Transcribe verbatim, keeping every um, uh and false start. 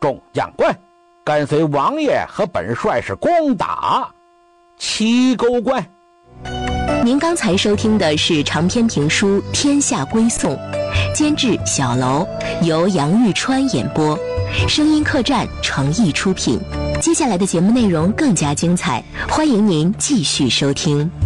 众将官跟随王爷和本帅是攻打齐沟关。 您刚才收听的是长篇评书《天下归宋》，监制小楼，由杨玉川演播，声音客栈诚意出品。接下来的节目内容更加精彩，欢迎您继续收听。